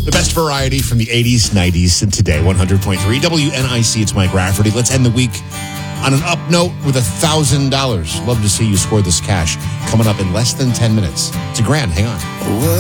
The best variety from the 80s, 90s, and today. 100.3 WNIC. It's Mike Rafferty. Let's end the week on an up note with $1,000. Love to see you score this cash coming up in less than 10 minutes. It's $1,000. Hang on.